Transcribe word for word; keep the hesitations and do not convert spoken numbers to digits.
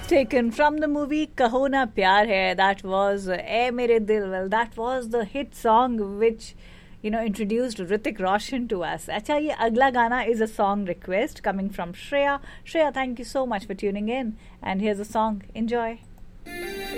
taken from the movie Kaho Na Pyar Hai. That was uh, "Ae Mere Dil." Well, that was the hit song which, you know, introduced Hrithik Roshan to us. Acha, ye agla gana is a song request coming from Shreya. Shreya, thank you so much for tuning in. And here's a song. Enjoy.